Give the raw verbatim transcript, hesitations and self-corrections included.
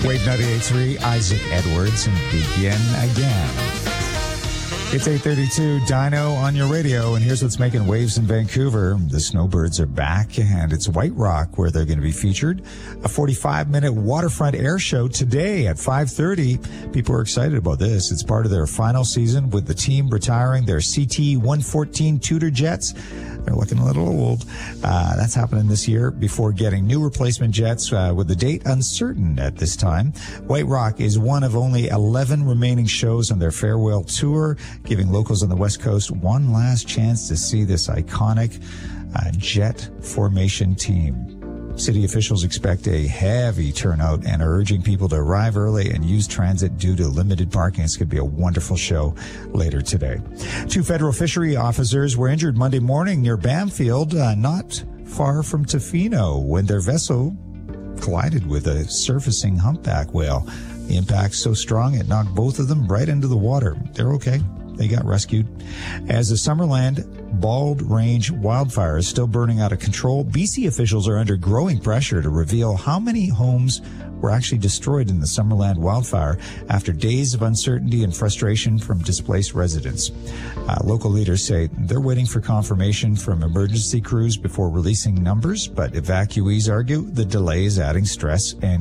Wave ninety-eight point three, Isaac Edwards, and Begin Again. It's eight thirty-two, Dino on your radio, and here's what's making waves in Vancouver. The Snowbirds are back, and it's White Rock where they're going to be featured. A forty-five minute waterfront air show today at five thirty. People are excited about this. It's part of their final season with the team retiring their C T one fourteen Tudor jets. They're looking a little old. Uh, that's happening this year before getting new replacement jets uh, with the date uncertain at this time. White Rock is one of only eleven remaining shows on their farewell tour, giving locals on the West Coast one last chance to see this iconic uh, jet formation team. City officials expect a heavy turnout and are urging people to arrive early and use transit due to limited parking. It's going to be a wonderful show later today. Two federal fishery officers were injured Monday morning near Bamfield, uh, not far from Tofino, when their vessel collided with a surfacing humpback whale. The impact so strong it knocked both of them right into the water. They're okay. They got rescued. As the Summerland Bald Range wildfire is still burning out of control, B C officials are under growing pressure to reveal how many homes were actually destroyed in the Summerland wildfire after days of uncertainty and frustration from displaced residents. Uh, local leaders say they're waiting for confirmation from emergency crews before releasing numbers, but evacuees argue the delay is adding stress and